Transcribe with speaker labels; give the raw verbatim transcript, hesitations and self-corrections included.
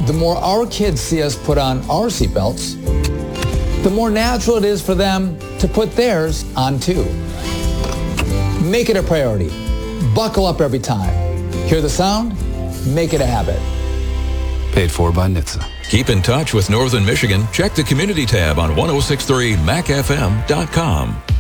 Speaker 1: the more our kids see us put on our seatbelts, the more natural it is for them to put theirs on too. Make it a priority. Buckle up every time. Hear the sound? Make it a habit.
Speaker 2: Paid for by N H T S A.
Speaker 3: Keep in touch with Northern Michigan. Check the community tab on ten sixty-three mac f m dot com.